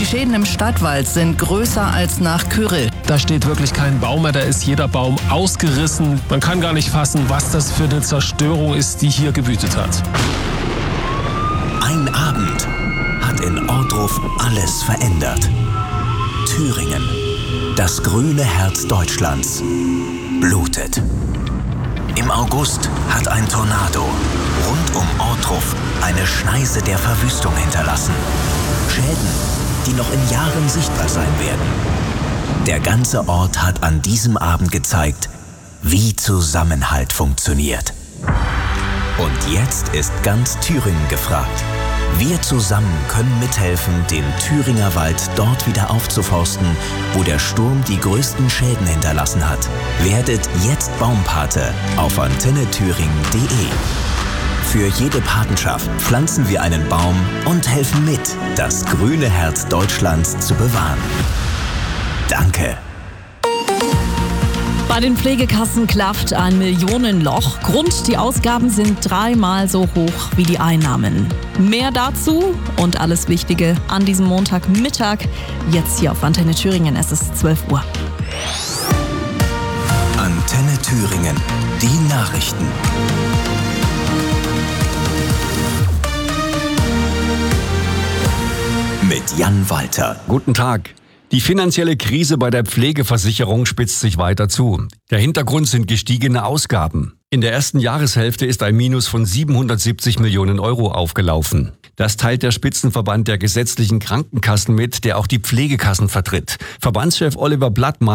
Die Schäden im Stadtwald sind größer als nach Kyrill. Da steht wirklich kein Baum mehr, da ist jeder Baum ausgerissen. Man kann gar nicht fassen, was das für eine Zerstörung ist, die hier gewütet hat. Ein Abend hat in Ohrdruf alles verändert. Thüringen, das grüne Herz Deutschlands, blutet. Im August hat ein Tornado rund um Ohrdruf eine Schneise der Verwüstung hinterlassen. Schäden, die noch in Jahren sichtbar sein werden. Der ganze Ort hat an diesem Abend gezeigt, wie Zusammenhalt funktioniert. Und jetzt ist ganz Thüringen gefragt. Wir zusammen können mithelfen, den Thüringer Wald dort wieder aufzuforsten, wo der Sturm die größten Schäden hinterlassen hat. Werdet jetzt Baumpate auf antennethüringen.de. Für jede Patenschaft pflanzen wir einen Baum und helfen mit, das grüne Herz Deutschlands zu bewahren. Danke. Bei den Pflegekassen klafft ein Millionenloch. Grund, die Ausgaben sind 3-mal so hoch wie die Einnahmen. Mehr dazu und alles Wichtige an diesem Montagmittag, jetzt hier auf Antenne Thüringen. Es ist 12 Uhr. Antenne Thüringen, die Nachrichten. Mit Jan Walter. Guten Tag. Die finanzielle Krise bei der Pflegeversicherung spitzt sich weiter zu. Der Hintergrund sind gestiegene Ausgaben. In der ersten Jahreshälfte ist ein Minus von 770 Millionen Euro aufgelaufen. Das teilt der Spitzenverband der gesetzlichen Krankenkassen mit, der auch die Pflegekassen vertritt. Verbandschef Oliver Blattmann